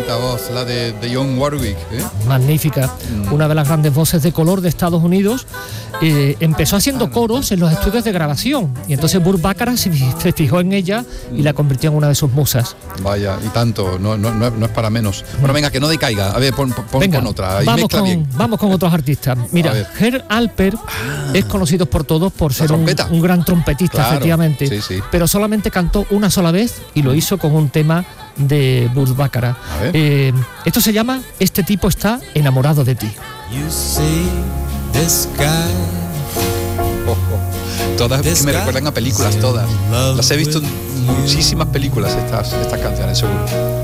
bonita voz, la de Dionne Warwick, ¿eh? Magnífica, una de las grandes voces de color de Estados Unidos. Empezó haciendo coros en los estudios de grabación y entonces Burt Bacharach se fijó en ella y la convirtió en una de sus musas. Vaya, y tanto, no es para menos. Bueno, venga, que no decaiga. A ver, pon otra. Ahí vamos con otros artistas. Mira, Herb Alpert es conocido por todos por ser un gran trompetista, claro, efectivamente, sí. Pero solamente cantó una sola vez y lo hizo con un tema de Burt Bacharach. Esto se llama Este tipo está enamorado de ti. You see this guy. Todas que me recuerdan a películas, todas. Las he visto en muchísimas películas estas canciones, seguro.